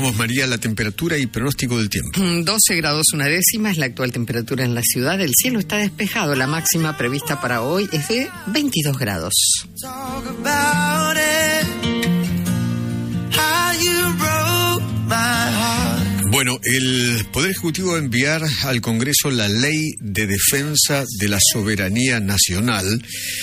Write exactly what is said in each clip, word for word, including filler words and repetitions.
Vamos, María, la temperatura y pronóstico del tiempo. doce grados una décima es la actual temperatura en la ciudad. El cielo está despejado. La máxima prevista para hoy es de veintidós grados. Bueno, el Poder Ejecutivo va a enviar al Congreso la Ley de Defensa de la Soberanía Nacional.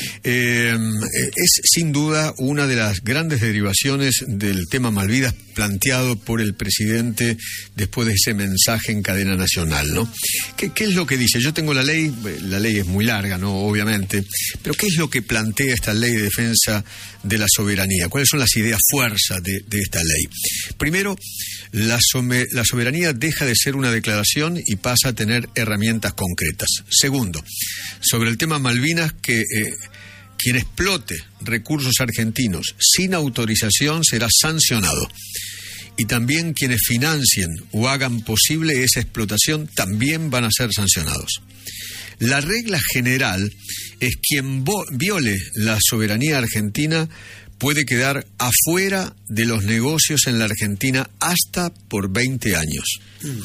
Eh, es sin duda una de las grandes derivaciones del tema Malvinas planteado por el presidente después de ese mensaje en cadena nacional, ¿no? ¿Qué, qué es lo que dice? Yo tengo la ley, la ley es muy larga, ¿no? Obviamente, pero ¿qué es lo que plantea esta Ley de Defensa de la Soberanía? ¿Cuáles son las ideas fuerza de, de esta ley? Primero, la, some, la soberanía deja de ser una declaración y pasa a tener herramientas concretas. Segundo, sobre el tema Malvinas, que eh, quien explote recursos argentinos sin autorización será sancionado. Y también quienes financien o hagan posible esa explotación también van a ser sancionados. La regla general es quien viole la soberanía argentina puede quedar afuera de los negocios en la Argentina hasta por veinte años. Mm.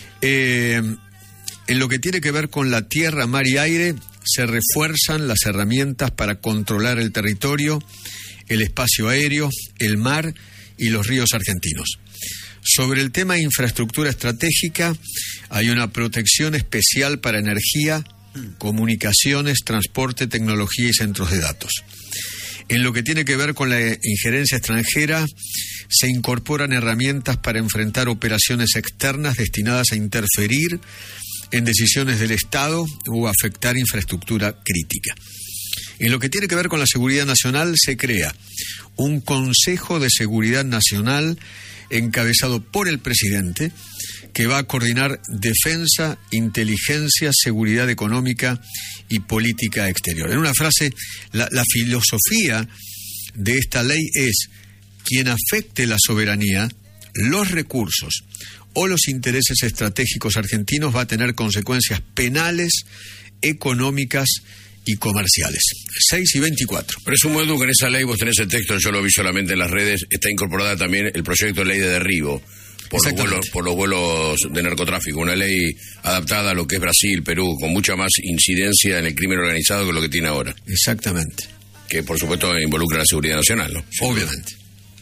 Eh, en lo que tiene que ver con la tierra, mar y aire, se refuerzan las herramientas para controlar el territorio, el espacio aéreo, el mar y los ríos argentinos. Sobre el tema infraestructura estratégica, hay una protección especial para energía, comunicaciones, transporte, tecnología y centros de datos. En lo que tiene que ver con la injerencia extranjera, se incorporan herramientas para enfrentar operaciones externas destinadas a interferir en decisiones del Estado o afectar infraestructura crítica. En lo que tiene que ver con la seguridad nacional, se crea un Consejo de Seguridad Nacional encabezado por el presidente, que va a coordinar defensa, inteligencia, seguridad económica y política exterior. En una frase, la, la filosofía de esta ley es: quien afecte la soberanía, los recursos o los intereses estratégicos argentinos va a tener consecuencias penales, económicas y comerciales. seis y veinticuatro. Presumo, Edu, que en esa ley, vos tenés el texto, yo lo vi solamente en las redes, está incorporada también el proyecto de ley de derribo por los vuelos, por los vuelos de narcotráfico, una ley adaptada a lo que es Brasil, Perú, con mucha más incidencia en el crimen organizado que lo que tiene ahora. Exactamente. Que por supuesto involucra la seguridad nacional, ¿no? Obviamente.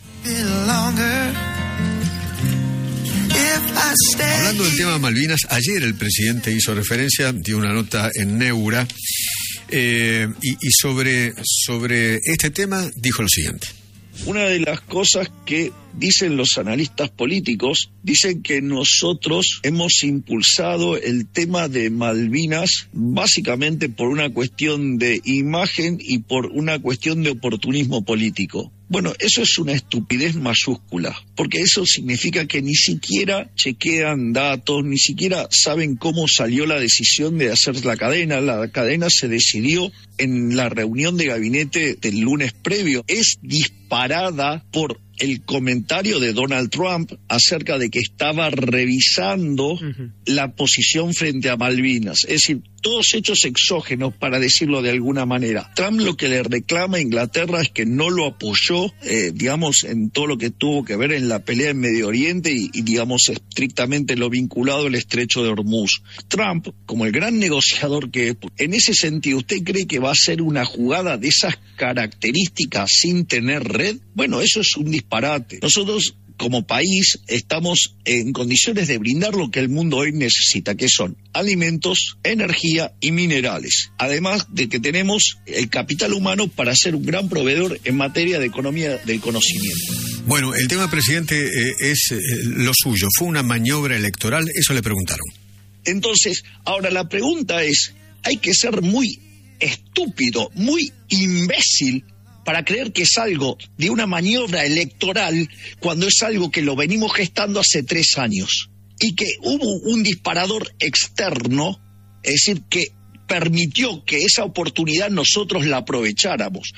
Hablando del tema Malvinas, ayer el presidente hizo referencia, dio una nota en Neura, eh, y, y sobre, sobre este tema dijo lo siguiente. Una de las cosas que dicen los analistas políticos, dicen que nosotros hemos impulsado el tema de Malvinas básicamente por una cuestión de imagen y por una cuestión de oportunismo político. Bueno, eso es una estupidez mayúscula, porque eso significa que ni siquiera chequean datos, ni siquiera saben cómo salió la decisión de hacer la cadena. La cadena se decidió en la reunión de gabinete del lunes previo. Es disparada por el comentario de Donald Trump acerca de que estaba revisando uh-huh. la posición frente a Malvinas. Es decir, todos hechos exógenos, para decirlo de alguna manera. Trump lo que le reclama a Inglaterra es que no lo apoyó, eh, digamos, en todo lo que tuvo que ver en la pelea en Medio Oriente y, y, digamos, estrictamente lo vinculado al estrecho de Hormuz. Trump, como el gran negociador que es, en ese sentido, ¿usted cree que va a ser una jugada de esas características sin tener red? Bueno, eso es un disparate. Nosotros, como país, estamos en condiciones de brindar lo que el mundo hoy necesita, que son alimentos, energía y minerales. Además de que tenemos el capital humano para ser un gran proveedor en materia de economía del conocimiento. Bueno, el tema, presidente, eh, es eh, lo suyo. ¿Fue una maniobra electoral? Eso le preguntaron. Entonces, ahora la pregunta es, hay que ser muy estúpido, muy imbécil para creer que es algo de una maniobra electoral cuando es algo que lo venimos gestando hace tres años y que hubo un disparador externo, es decir, que permitió que esa oportunidad nosotros la aprovecháramos.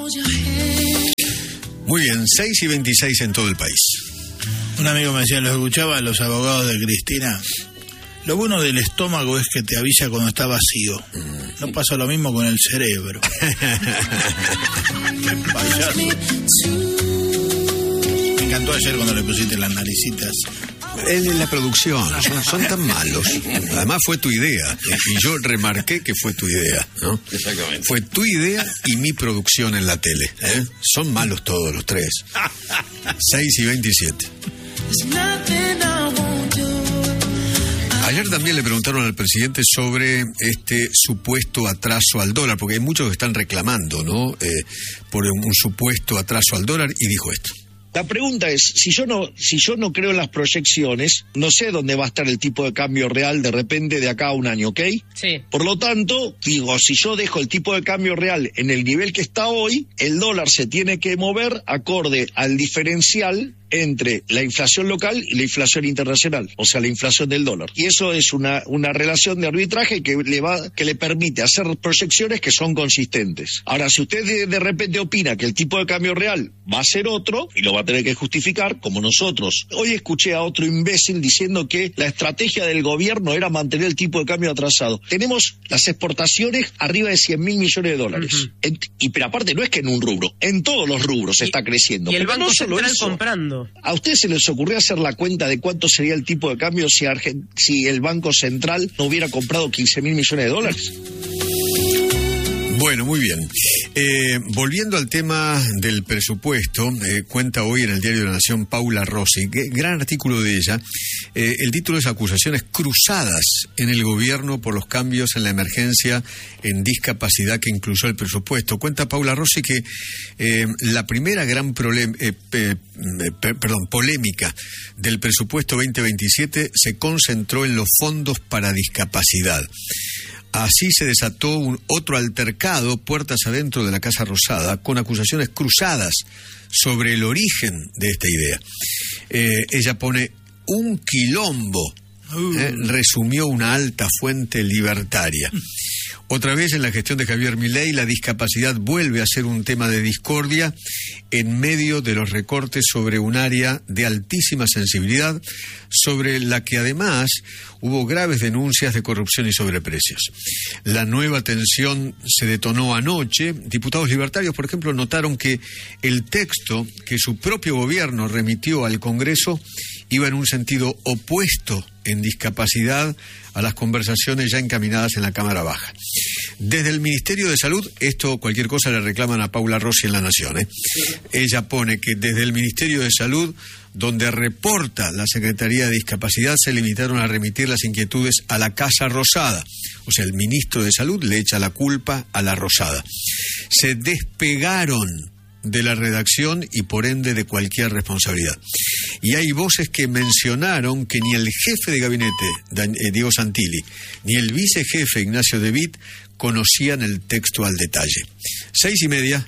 Muy bien, seis y veintiséis en todo el país. Un amigo me decía, los escuchaba los abogados de Cristina. Lo bueno del estómago es que te avisa cuando está vacío. No pasa lo mismo con el cerebro. Qué payaso. Me encantó. gustó ayer cuando le pusiste las naricitas. Es de la producción, son, son tan malos. Además fue tu idea, y yo remarqué que fue tu idea, ¿no? Exactamente. Fue tu idea y mi producción en la tele, ¿eh? Son malos todos los tres. seis y veintisiete. Ayer también le preguntaron al presidente sobre este supuesto atraso al dólar, porque hay muchos que están reclamando, ¿no? Eh, por un, un supuesto atraso al dólar, y dijo esto. La pregunta es, si yo no si yo no creo en las proyecciones, no sé dónde va a estar el tipo de cambio real de repente de acá a un año, ¿ok? Sí. Por lo tanto, digo, si yo dejo el tipo de cambio real en el nivel que está hoy, el dólar se tiene que mover acorde al diferencial entre la inflación local y la inflación internacional, o sea, la inflación del dólar. Y eso es una, una relación de arbitraje que le va, que le permite hacer proyecciones que son consistentes. Ahora, si usted de, de repente opina que el tipo de cambio real va a ser otro, y lo va a tener que justificar, como nosotros. Hoy escuché a otro imbécil diciendo que la estrategia del gobierno era mantener el tipo de cambio atrasado. Tenemos las exportaciones arriba de cien mil millones de dólares. Uh-huh. En, y pero aparte, no es que en un rubro, en todos los rubros y, está creciendo. Y el pero Banco no solo Central eso. comprando. ¿A ustedes se les ocurrió hacer la cuenta de cuánto sería el tipo de cambio si, Argent- si el Banco Central no hubiera comprado quince mil millones de dólares? Bueno, muy bien. Eh, volviendo al tema del presupuesto, eh, cuenta hoy en el Diario de la Nación Paula Rossi, que, gran artículo de ella. Eh, el título es Acusaciones cruzadas en el gobierno por los cambios en la emergencia en discapacidad que incluyó el presupuesto. Cuenta Paula Rossi que eh, la primera gran problem- eh, eh, per- perdón, polémica del presupuesto veinte veintisiete se concentró en los fondos para discapacidad. Así se desató un otro altercado puertas adentro de la Casa Rosada con acusaciones cruzadas sobre el origen de esta idea. Eh, ella pone un quilombo, eh, resumió una alta fuente libertaria. Otra vez en la gestión de Javier Milei, la discapacidad vuelve a ser un tema de discordia en medio de los recortes sobre un área de altísima sensibilidad, sobre la que además hubo graves denuncias de corrupción y sobreprecios. La nueva tensión se detonó anoche. Diputados libertarios, por ejemplo, notaron que el texto que su propio gobierno remitió al Congreso iba en un sentido opuesto en discapacidad a las conversaciones ya encaminadas en la Cámara Baja. Desde el Ministerio de Salud, esto cualquier cosa le reclaman a Paula Rossi en La Nación, ¿eh? Ella pone que desde el Ministerio de Salud, donde reporta la Secretaría de Discapacidad, se limitaron a remitir las inquietudes a la Casa Rosada. O sea, el ministro de Salud le echa la culpa a la Rosada. Se despegaron de la redacción y por ende de cualquier responsabilidad. Y hay voces que mencionaron que ni el jefe de gabinete, Dan, eh, Diego Santilli, ni el vicejefe Ignacio De Witt conocían el texto al detalle. Seis y media.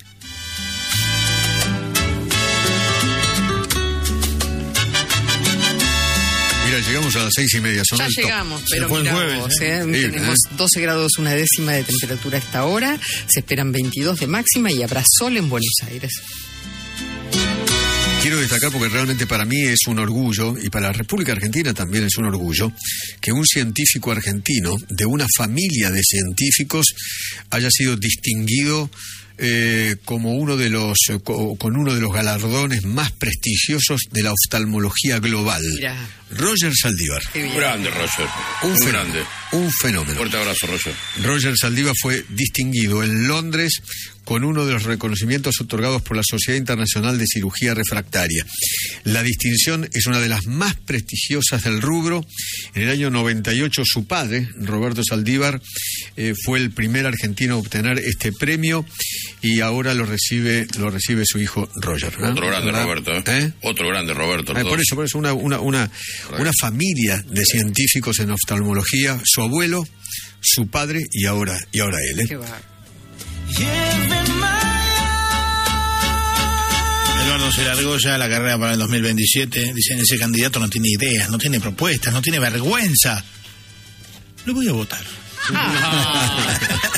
Mira, llegamos a las seis y media. Son ya el llegamos, top. pero mira vos, ¿eh? Sí, tenemos ¿eh? doce grados una décima de temperatura a esta hora, se esperan veintidós de máxima y habrá sol en Buenos Aires. Quiero destacar, porque realmente para mí es un orgullo, y para la República Argentina también es un orgullo, que un científico argentino, de una familia de científicos, haya sido distinguido eh, como uno de los, co, con uno de los galardones más prestigiosos de la oftalmología global. Mirá. Roger Saldívar. Un grande, Roger. Un, un fenómeno, grande. Un fenómeno. Fuerte abrazo, Roger. Roger Saldívar fue distinguido en Londres con uno de los reconocimientos otorgados por la Sociedad Internacional de Cirugía Refractaria. La distinción es una de las más prestigiosas del rubro. En el año noventa y ocho su padre, Roberto Saldívar, eh, fue el primer argentino a obtener este premio y ahora lo recibe lo recibe su hijo Roger, ¿no? Otro grande, ¿verdad? Roberto. ¿eh? ¿Eh? Otro grande, Roberto. Eh, por eso, por eso una, una, una, una familia de científicos en oftalmología, su abuelo, su padre y ahora, y ahora él. ¿eh? Qué va. Eduardo se largó ya la carrera para el dos mil veintisiete. Dicen, ese candidato no tiene ideas, no tiene propuestas, no tiene vergüenza. Lo voy a votar. Ah.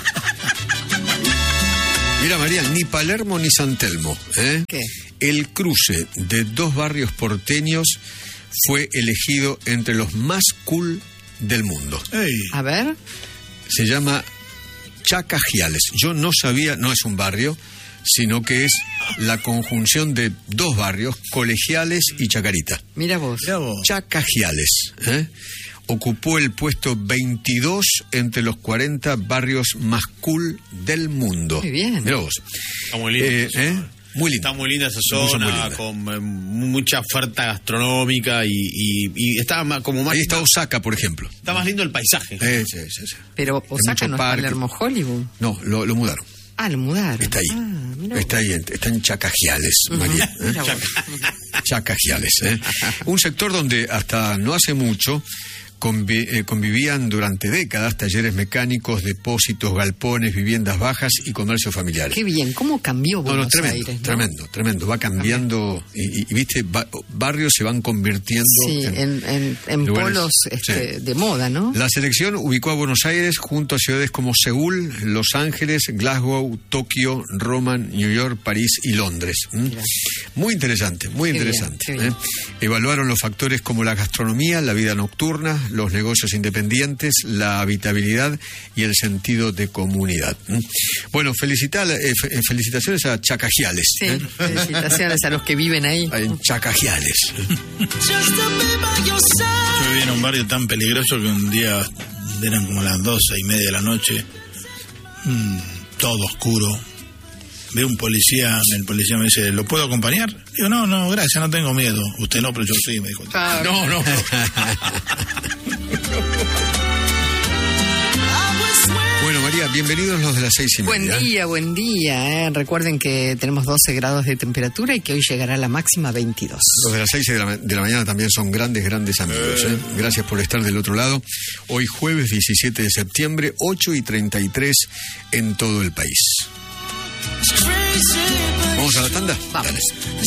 Mira, María, ni Palermo ni San Telmo. ¿eh? ¿Qué? El cruce de dos barrios porteños fue elegido entre los más cool del mundo. Ey. A ver. Se llama Chacajiales. Yo no sabía, no es un barrio, sino que es la conjunción de dos barrios, Colegiales y Chacarita. Mira vos. Mirá vos. Chacagiales, ¿eh? Ocupó el puesto veintidós entre los cuarenta barrios más cool del mundo. Muy bien. Mirá vos. Está muy lindo. Eh, ¿eh? Muy lindo. Está muy linda esa Muy zona, linda. con eh, mucha oferta gastronómica y, y, y está más, como más... Ahí está Osaka, por ejemplo. Está más lindo el paisaje. Eh, sí, sí, sí. Pero Hay Osaka mucho no parque. es Palermo Hollywood. No, lo, lo mudaron. Ah, lo mudaron. Está ahí. Ah, mirá Está vos. ahí, en- está en Chacagiales, María. ¿eh? Mirá vos. Chacagiales. ¿eh? Un sector donde hasta no hace mucho convi- eh, convivían durante décadas talleres mecánicos, depósitos, galpones, viviendas bajas y comercios familiares. Qué bien, ¿cómo cambió No, Buenos no, tremendo, Aires? ¿no? tremendo, tremendo. Va cambiando y, y- y, viste, ba- barrios se van convirtiendo Sí, en, en, en lugares- polos este, sí. de moda, ¿no? La selección ubicó a Buenos Aires junto a ciudades como Seúl, Los Ángeles, Glasgow, Tokio, Roma, New York, París y Londres. ¿Mm? Mira. Muy interesante, muy Qué interesante. bien, qué bien. ¿eh? Evaluaron los factores como la gastronomía, la vida nocturna, los negocios independientes, la habitabilidad y el sentido de comunidad. ¿Mm? Bueno, felicitar, eh, fe- felicitaciones a Chacagiales. Sí, ¿eh? felicitaciones a los que viven ahí. En Chacagiales. Yo vivía en un barrio tan peligroso que un día eran como las doce y media de la noche, mm, todo oscuro. Veo un policía, el policía me dice, ¿lo puedo acompañar? Digo, no, no, gracias, no tengo miedo. Usted no, pero yo sí, me dijo. Ah, No, no. Bueno, María, bienvenidos los de las seis y Buen media. día, buen día. ¿eh? Recuerden que tenemos doce grados de temperatura y que hoy llegará la máxima veintidós. Los de las seis de la, ma- de la mañana también son grandes, grandes amigos. ¿eh? Gracias por estar del otro lado. Hoy jueves diecisiete de septiembre, ocho y treinta y tres en todo el país. ¿Vamos a la tanda? Vamos. Dale.